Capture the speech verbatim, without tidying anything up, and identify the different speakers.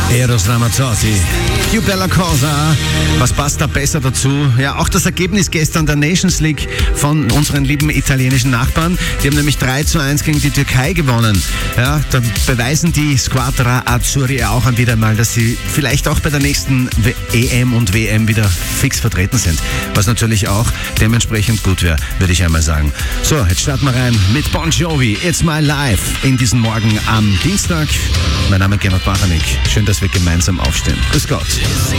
Speaker 1: Eros Ramazzotti, Più bella cosa. Was passt da besser dazu? Ja, auch das Ergebnis gestern der Nations League von unseren lieben italienischen Nachbarn. Die haben nämlich drei zu eins gegen die Türkei gewonnen. Ja, da beweisen die Squadra Azzurri auch wieder einmal, dass sie vielleicht auch bei der nächsten E M und W M wieder fix vertreten sind. Was natürlich auch dementsprechend gut wäre, würde ich einmal sagen. So, jetzt starten wir rein mit Bon Jovi, It's My Life, in diesen Morgen am Dienstag. Mein Name ist Gernot Bachanik. Schön, dass wir gemeinsam aufstehen. Grüß Gott.